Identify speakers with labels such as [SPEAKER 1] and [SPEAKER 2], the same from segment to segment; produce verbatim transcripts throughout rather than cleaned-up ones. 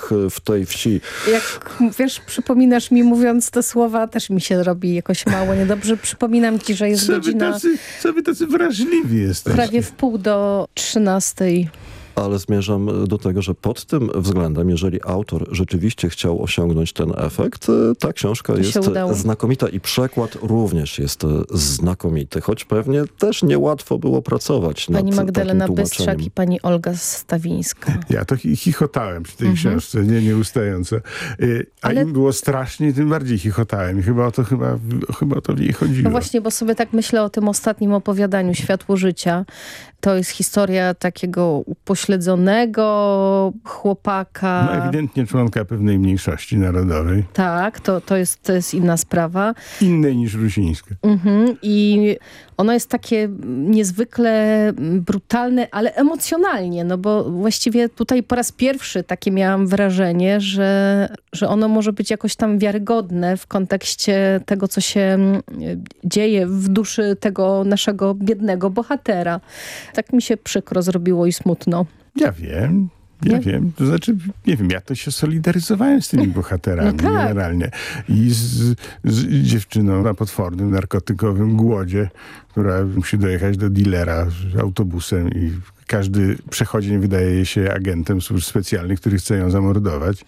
[SPEAKER 1] jak w tej wsi.
[SPEAKER 2] Jak, wiesz, przypominasz mi, mówiąc te słowa, też mi się robi jakoś mało niedobrze. Przypominam ci, że jest
[SPEAKER 3] co
[SPEAKER 2] godzina...
[SPEAKER 3] Wy tacy, co wy tacy wrażliwi jesteście?
[SPEAKER 2] Prawie w pół do trzynastej.
[SPEAKER 1] Ale zmierzam do tego, że pod tym względem, jeżeli autor rzeczywiście chciał osiągnąć ten efekt, ta książka
[SPEAKER 2] To
[SPEAKER 1] jest znakomita i przekład również jest znakomity, choć pewnie też niełatwo było pracować
[SPEAKER 2] Pani
[SPEAKER 1] nad
[SPEAKER 2] Magdalena
[SPEAKER 1] takim
[SPEAKER 2] Bystrzak i pani Olga Stawińska.
[SPEAKER 3] Ja to chi- chichotałem przy tej mhm. książce, nie, nieustająco. Y, a Ale... im było strasznie, tym bardziej chichotałem. I chyba o to, chyba, chyba o to w niej chodziło.
[SPEAKER 2] No właśnie, bo sobie tak myślę o tym ostatnim opowiadaniu, Światło życia. To jest historia takiego upośledzonego chłopaka.
[SPEAKER 3] No ewidentnie członka pewnej mniejszości narodowej.
[SPEAKER 2] Tak, to, to, jest, to jest inna sprawa.
[SPEAKER 3] Innej niż rusińska.
[SPEAKER 2] Mhm. I ono jest takie niezwykle brutalne, ale emocjonalnie, no bo właściwie tutaj po raz pierwszy takie miałam wrażenie, że, że ono może być jakoś tam wiarygodne w kontekście tego, co się dzieje w duszy tego naszego biednego bohatera. Tak mi się przykro zrobiło i smutno.
[SPEAKER 3] Ja wiem. Ja nie? wiem, to znaczy, nie wiem, ja to się solidaryzowałem z tymi bohaterami no tak. generalnie. I z, z dziewczyną na potwornym, narkotykowym głodzie, która musi dojechać do dealera autobusem i każdy przechodzień wydaje jej się agentem służb specjalnych, który chce ją zamordować.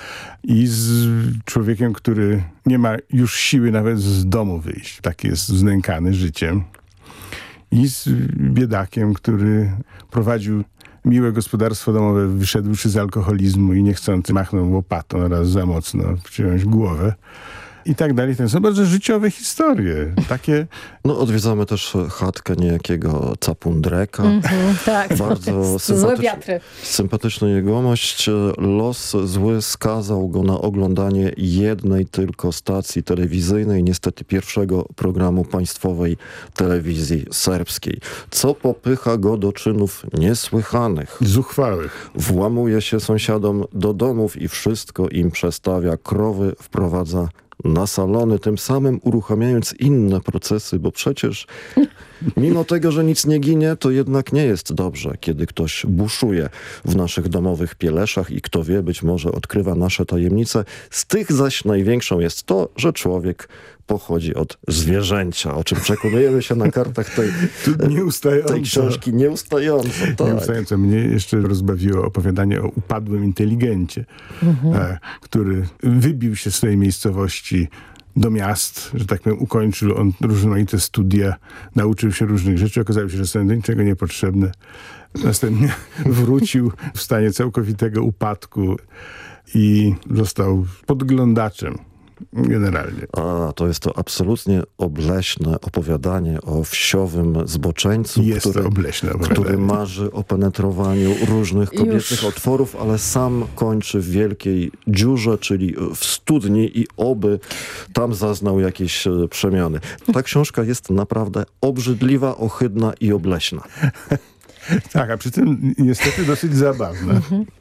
[SPEAKER 3] I z człowiekiem, który nie ma już siły nawet z domu wyjść. Tak jest znękany życiem. I z biedakiem, który prowadził miłe gospodarstwo domowe, wyszedłszy z alkoholizmu i niechcący machnął łopatą raz za mocno w czyjąś głowę. I tak dalej. To są bardzo życiowe historie. Takie...
[SPEAKER 1] No odwiedzamy też chatkę niejakiego Capundreka.
[SPEAKER 2] Mm-hmm, tak.
[SPEAKER 1] Bardzo
[SPEAKER 2] złe wiatry.
[SPEAKER 1] Sympatyczny jegomość. Los zły skazał go na oglądanie jednej tylko stacji telewizyjnej, niestety pierwszego programu państwowej telewizji serbskiej. Co popycha go do czynów niesłychanych.
[SPEAKER 3] Zuchwałych.
[SPEAKER 1] Włamuje się sąsiadom do domów i wszystko im przestawia. Krowy wprowadza na salony, tym samym uruchamiając inne procesy, bo przecież mimo tego, że nic nie ginie, to jednak nie jest dobrze, kiedy ktoś buszuje w naszych domowych pieleszach i kto wie, być może odkrywa nasze tajemnice. Z tych zaś największą jest to, że człowiek pochodzi od zwierzęcia, o czym przekonujemy się na kartach tej, tej książki nieustająco. Tak.
[SPEAKER 3] Nieustająco. Mnie jeszcze rozbawiło opowiadanie o upadłym inteligencie, mhm. e, który wybił się z tej miejscowości do miast, że tak powiem, ukończył on różnorodne studia, nauczył się różnych rzeczy, okazało się, że są do niczego niepotrzebne. Następnie wrócił w stanie całkowitego upadku i został podglądaczem. Generalnie.
[SPEAKER 1] A, to jest to absolutnie obleśne opowiadanie o wsiowym zboczeńcu,
[SPEAKER 3] jest
[SPEAKER 1] który,
[SPEAKER 3] to obleśne opowiadanie.
[SPEAKER 1] który marzy o penetrowaniu różnych kobiecych Już. otworów, ale sam kończy w wielkiej dziurze, czyli w studni i oby tam zaznał jakieś przemiany. Ta książka jest naprawdę obrzydliwa, ohydna i obleśna.
[SPEAKER 3] Tak, a przy tym niestety dosyć zabawna.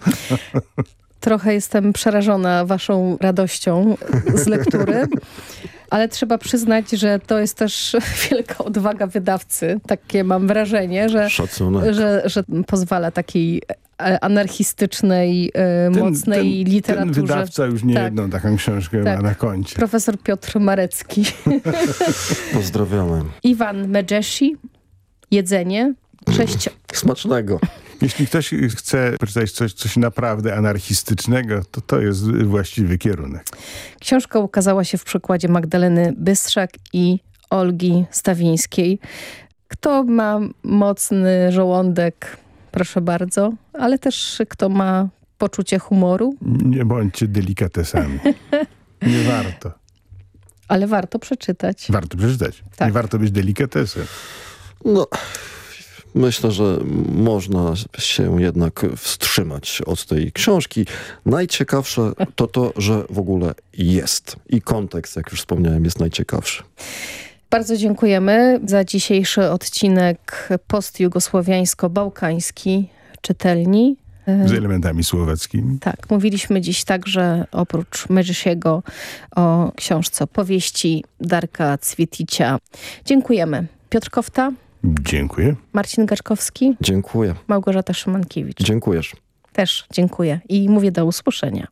[SPEAKER 2] Trochę jestem przerażona waszą radością z lektury, ale trzeba przyznać, że to jest też wielka odwaga wydawcy. Takie mam wrażenie, że, że, że pozwala takiej anarchistycznej, ten, mocnej
[SPEAKER 3] ten,
[SPEAKER 2] literaturze.
[SPEAKER 3] Ten wydawca już nie
[SPEAKER 2] tak.
[SPEAKER 3] jedną taką książkę
[SPEAKER 2] tak.
[SPEAKER 3] ma na koncie.
[SPEAKER 2] Profesor Piotr Marecki.
[SPEAKER 1] Pozdrawiamy.
[SPEAKER 2] Iwan Medjeshi. Jedzenie. Cześć.
[SPEAKER 1] Smacznego.
[SPEAKER 3] Jeśli ktoś chce przeczytać coś, coś naprawdę anarchistycznego, to to jest właściwy kierunek.
[SPEAKER 2] Książka ukazała się w przekładzie Magdaleny Bystrzak i Olgi Stawińskiej. Kto ma mocny żołądek, proszę bardzo, ale też kto ma poczucie humoru.
[SPEAKER 3] Nie bądźcie delikatesami. Nie warto.
[SPEAKER 2] Ale warto przeczytać.
[SPEAKER 3] Warto przeczytać.
[SPEAKER 2] Tak.
[SPEAKER 3] Nie warto być delikatesem.
[SPEAKER 1] No... Myślę, że można się jednak wstrzymać od tej książki. Najciekawsze to to, że w ogóle jest. I kontekst, jak już wspomniałem, jest najciekawszy.
[SPEAKER 2] Bardzo dziękujemy za dzisiejszy odcinek postjugosłowiańsko-bałkański czytelni.
[SPEAKER 3] Z elementami słowackimi.
[SPEAKER 2] Tak, mówiliśmy dziś także oprócz Medjeshiego o książce Powieści Darka Cwieticia. Dziękujemy. Piotr Kofta.
[SPEAKER 3] Dziękuję.
[SPEAKER 2] Marcin Gaczkowski.
[SPEAKER 1] Dziękuję.
[SPEAKER 2] Małgorzata Szymankiewicz.
[SPEAKER 1] Dziękujesz.
[SPEAKER 2] Też dziękuję i mówię do usłyszenia.